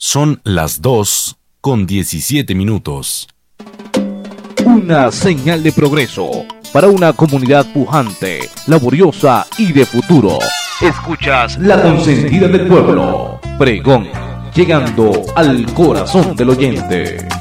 Son las 2:17. Una señal de progreso para una comunidad pujante, laboriosa y de futuro. Escuchas La Consentida del Pueblo, pregón, llegando al corazón del oyente.